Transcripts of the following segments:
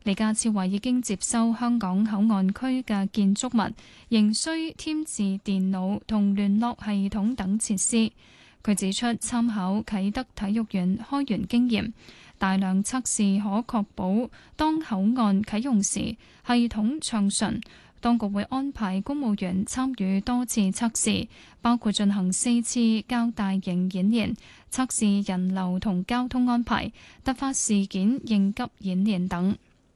李家超話已經接收香港口岸區嘅建築物，仍需添置電腦同聯絡系統等設施。佢指出，參考啟德體育園開園經驗，大量測試可確保當口岸啟用時系統暢順。當局會安排公務員參與多次測試，包括進行4次較大型演練，測試人流同交通安排、突發事件應急演練等。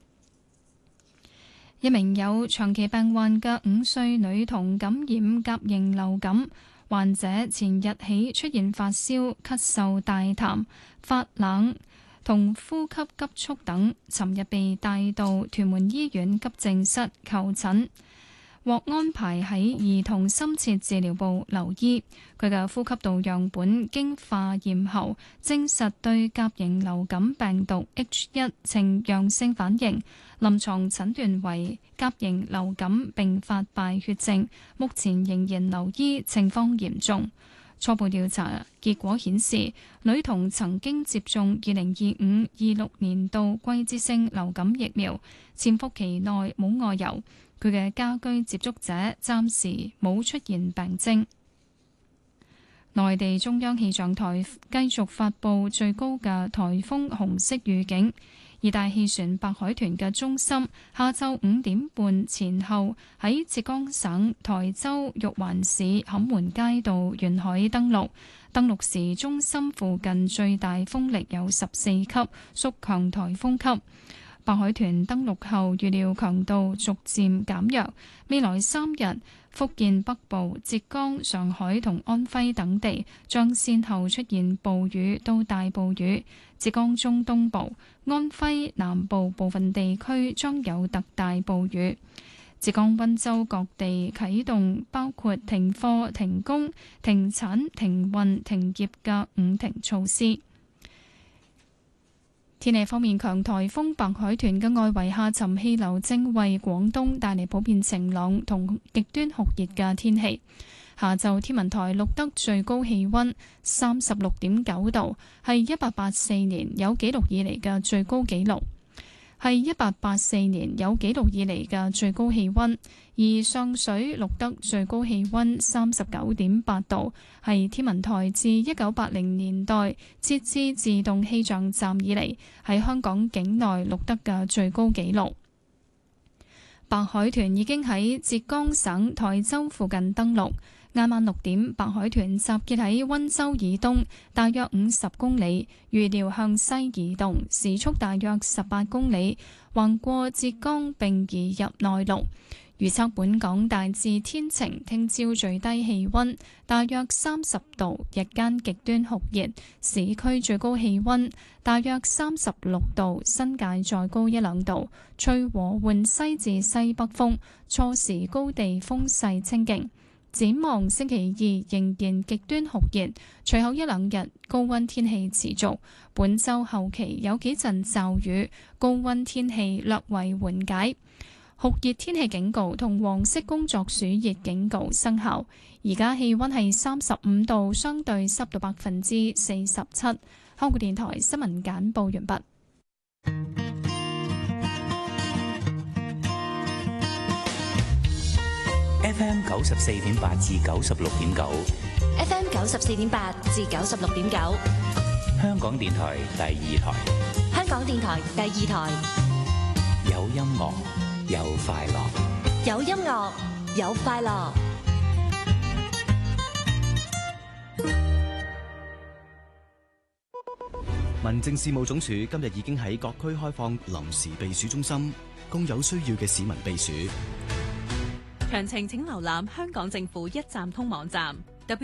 一名有長期病患嘅5歲女童感染甲型流感，患者前日起出現發燒、咳嗽、大痰、發冷同呼吸急促等，尋日被帶到屯門醫院急症室求診，獲安排喺兒童深切治療部留醫。佢嘅呼吸道樣本經化驗後，證實對甲型流感病毒 H1 呈陽性反應，臨床診斷為甲型流感併發敗血症，目前仍然留醫，情況嚴重。初步調查結果顯示，女童曾經接種2025-26年度季節性流感疫苗，潛伏期內冇外遊。佢嘅家居接觸者暫時冇出現病徵。內地中央氣象台繼續發布最高嘅颱風紅色預警。熱帶氣旋白海豚嘅中心下晝5點半前後喺浙江省台州玉環市坎門街道沿海登陸。登陸時，中心附近最大風力有14級，屬強颱風級。白海豚登陸後預料強度逐漸減弱，未來3日福建北部、浙江、上海同安徽等地將先後出現暴雨到大暴雨，浙江中東部、安徽南部部分地區將有特大暴雨。浙江溫州各地啟動包括停課、停工、停產、停運、停業嘅5停措施。天氣方面，強颱風白海豚嘅外圍下沉氣流正為廣東帶嚟普遍晴朗同極端酷熱嘅天氣。下晝天文台錄得最高氣溫36.9度，係1884年有紀錄以嚟嘅最高紀錄。而上水錄得最高氣溫39.8度，係天文台自1980年代設置自動氣象站以嚟喺香港境內錄得嘅最高紀錄。白海豚已經喺浙江省台州附近登陸。挨晚6點，白海豚集結喺溫州以東大約50公里，預料向西移動，時速大約18公里，橫過浙江並移入內陸。預測本港大致天晴，聽朝最低氣溫大約30度，日間極端酷熱，市區最高氣溫大約36度，新界再高1-2度，吹和緩西至西北風，初時高地風勢清勁。展望星期2仍然極端酷熱，隨後1-2日高溫天氣持續。本週後期有幾陣驟雨，高溫天氣略為緩解。酷熱天氣警告同黃色工作暑熱警告生效。而家氣溫係35度，相對濕度47%。香港電台新聞簡報完畢。 FM 94.8至96.9 ，FM 94.8至96.9， 香港電台第2台， 香港電台第2台， 有音樂，有快樂， 有音樂，有快樂。 民政事務總署今日已經喺各區開放臨時避暑中心，供有需要嘅市民避暑。 詳情請瀏覽香港政府一站通網站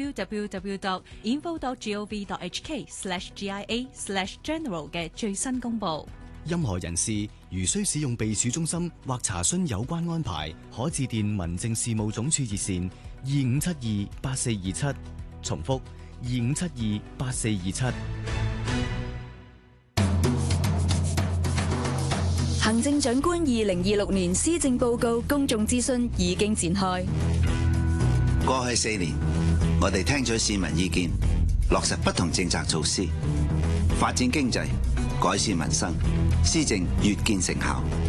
www.info.gov.hk/GIA/general 嘅最新公布。 任何人士如需使用避暑中心或查詢有關安排，可致電民政事務總署熱線25728427，重複25728427。 行政長官2026年施政報告公眾諮詢已經展開。 過去4年，我哋聽咗市民意見，落實不同政策措施，發展經濟，改善民生，施政越見成效。